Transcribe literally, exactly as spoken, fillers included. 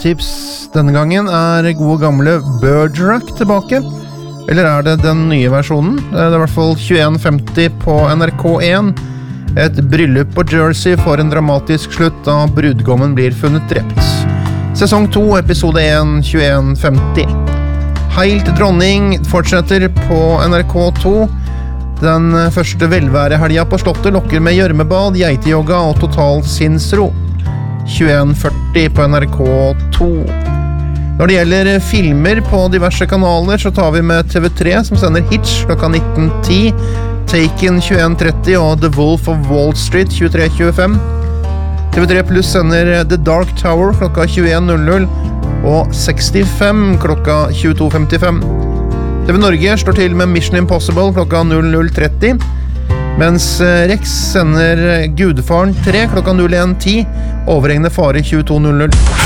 Tips denne gangen er gode gamle Bergerac tilbake. Eller er det den nye versjonen? Det er i hvert fall tjueen femti på N R K én. Et bryllup på Jersey får en dramatisk slutt da brudgommen blir funnet drept. Sesong to, episode én, tjueen femti. Heil til dronning fortsetter på N R K to. Den første velværehelga på slottet lokker med gjørmebad, geiteyoga og total sinnsro. tjueen førti på N R K to. Når det gjelder filmer på diverse kanaler, så tar vi med T V tre, som sender Hitch klokka nitten ti, Taken tjueen tretti og The Wolf of Wall Street tjuetre tjuefem. T V tre Plus sender The Dark Tower klokka tjueen null null og sekstifem klokka tjueto femtifem. T V Norge står til med Mission Impossible klokka null null tretti, mens Rex sender Gudfaren tre klokka null en ti, overhengende fare tjueto null null.